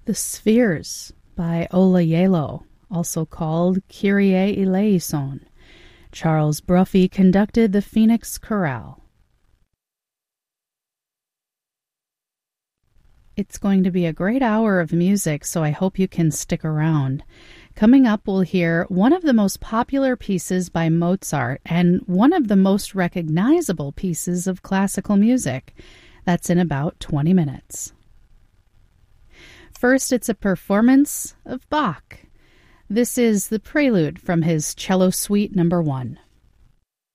The Spheres by Ola Yelo, also called Kyrie Eleison. Charles Bruffy conducted the Phoenix Chorale. It's going to be a great hour of music, so I hope you can stick around. Coming up, we'll hear one of the most popular pieces by Mozart and one of the most recognizable pieces of classical music. That's in about 20 minutes. First, it's a performance of Bach. This is the prelude from his Cello Suite No. 1.